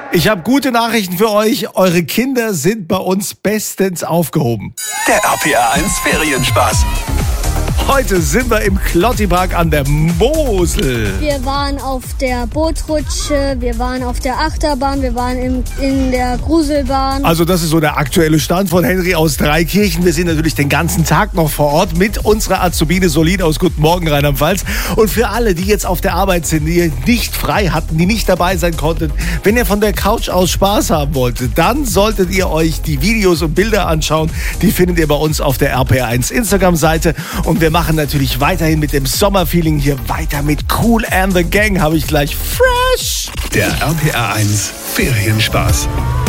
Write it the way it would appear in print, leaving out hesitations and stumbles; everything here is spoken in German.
Ich habe gute Nachrichten für euch. Eure Kinder sind bei uns bestens aufgehoben. Der RPR1 Ferienspaß. Heute sind wir im Klottipark an der Mosel. Wir waren auf der Bootrutsche, wir waren auf der Achterbahn, wir waren in der Gruselbahn. Also das ist so der aktuelle Stand von Henry aus Dreikirchen. Wir sind natürlich den ganzen Tag noch vor Ort mit unserer Azubine Solin aus Guten Morgen Rheinland-Pfalz. Und für alle, die jetzt auf der Arbeit sind, die nicht frei hatten, die nicht dabei sein konnten, wenn ihr von der Couch aus Spaß haben wolltet, dann solltet ihr euch die Videos und Bilder anschauen. Die findet ihr bei uns auf der RPR1 Instagram-Seite. Und wir machen natürlich weiterhin mit dem Sommerfeeling hier weiter mit Kool and the Gang. Habe ich gleich fresh. Der RPR1 Ferienspaß.